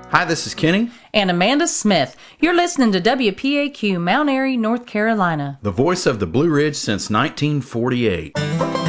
Hi, this is Kenny, and Amanda Smith. You're listening to WPAQ, Mount Airy, North Carolina. the voice of the Blue Ridge since 1948.